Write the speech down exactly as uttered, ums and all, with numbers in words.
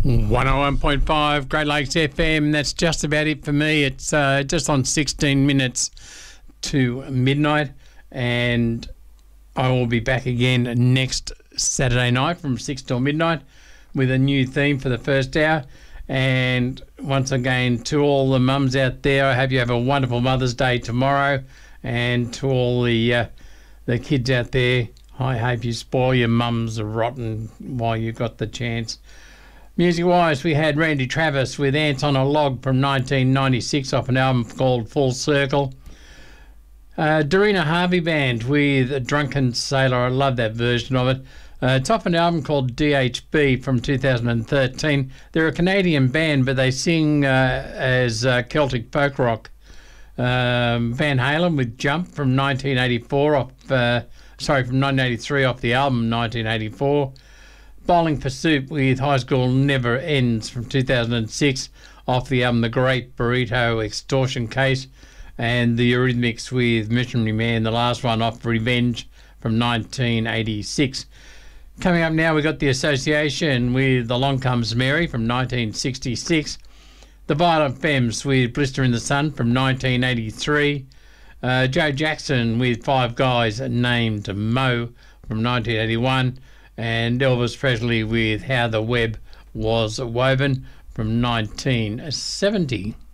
one oh one point five Great Lakes F M. That's just about it for me. It's uh, just on sixteen minutes to midnight, and I will be back again next Saturday night from six till midnight with a new theme for the first hour. And once again, to all the mums out there, I hope you have a wonderful Mother's Day tomorrow. And to all the uh, the kids out there, I hope you spoil your mums rotten while you got the chance. Music-wise, we had Randy Travis with Ants on a Log from nineteen ninety-six off an album called Full Circle. Uh, Dorina Harvey Band with A Drunken Sailor. I love that version of it. Uh, it's off an album called D H B from two thousand thirteen. They're a Canadian band, but they sing uh, as uh, Celtic folk rock. Um, Van Halen with Jump from nineteen eighty-four off, uh, sorry, from nineteen eighty-three off the album nineteen eighty-four. Bowling for Soup with High School Never Ends from two thousand six off the album The Great Burrito Extortion Case. And the Eurythmics with Missionary Man, the last one off Revenge from nineteen eighty-six. Coming up now, we've got The Association with Along Comes Mary from nineteen sixty-six. The Violent Femmes with Blister in the Sun from nineteen eighty-three. Uh, Joe Jackson with Five Guys Named Mo from nineteen eighty-one. And Elvis Presley with How the Web Was Woven from nineteen seventy.